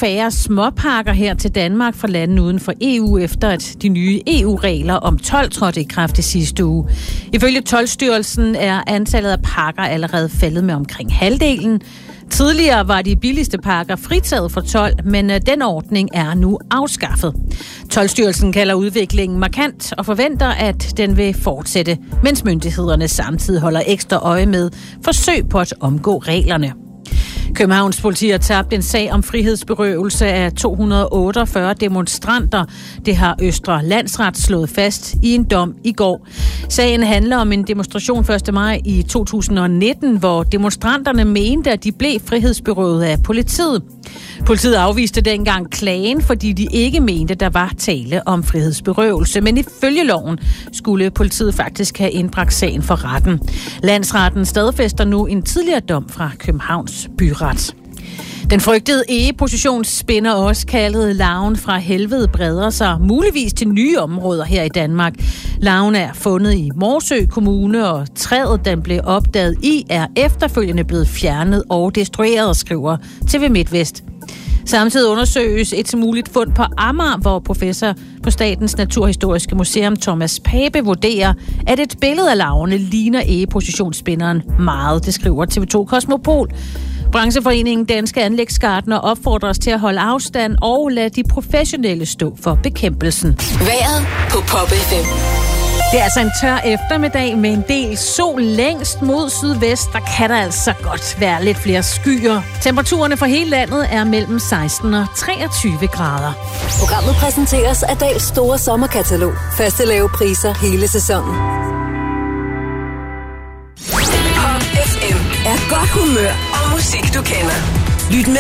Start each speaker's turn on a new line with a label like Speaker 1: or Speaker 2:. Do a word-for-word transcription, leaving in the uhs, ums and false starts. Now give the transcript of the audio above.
Speaker 1: færre småpakker her til Danmark fra lande uden for E U, efter at de nye E U-regler om told trådte i kraft i sidste uge. Ifølge Toldstyrelsen er antallet af pakker allerede faldet med omkring halvdelen. Tidligere var de billigste pakker fritaget for told, men den ordning er nu afskaffet. Toldstyrelsen kalder udviklingen markant og forventer, at den vil fortsætte, mens myndighederne samtidig holder ekstra øje med forsøg på at omgå reglerne. Københavns politi har tabt en sag om frihedsberøvelse af to hundrede og otteogfyrre demonstranter. Det har Østre Landsret slået fast i en dom i går. Sagen handler om en demonstration første maj i to tusind og nitten, hvor demonstranterne mente, at de blev frihedsberøvet af politiet. Politiet afviste dengang klagen, fordi de ikke mente, der var tale om frihedsberøvelse. Men ifølge loven skulle politiet faktisk have indbragt sagen for retten. Landsretten stadfæster nu en tidligere dom fra Københavns byret. Den frygtede egepositionsspinner, også kaldet larven fra helvede, breder sig muligvis til nye områder her i Danmark. Larven er fundet i Morsø Kommune, og træet, den blev opdaget i, er efterfølgende blevet fjernet og destrueret, skriver T V MidtVest. Samtidig undersøges et muligt fund på Amager, hvor professor på Statens Naturhistoriske Museum Thomas Pape vurderer, at et billede af larverne ligner egepositionsspinderen meget, det skriver T V to Kosmopol. Brancheforeningen Danske Anlægsgartner opfordrer os til at holde afstand og lade de professionelle stå for bekæmpelsen.
Speaker 2: Vejret på Pop F M.
Speaker 1: Det er altså en tør eftermiddag med en del sol længst mod sydvest. Der kan der altså godt være lidt flere skyer. Temperaturerne for hele landet er mellem seksten og treogtyve grader.
Speaker 2: Programmet præsenteres af Dahls store sommerkatalog. Faste lave priser hele sæsonen. Pop F M er godt humør og musik, du kender. Lyt med